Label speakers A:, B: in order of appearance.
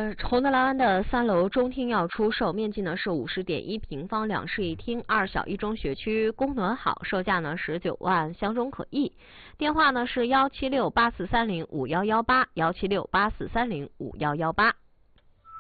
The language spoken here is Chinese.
A: 洪德来湾的3楼中厅要出售，面积呢是50.1平方，2室1厅，2小1中学区，功能好，售价呢19万，相中可议。电话呢是17684305118，17684305118。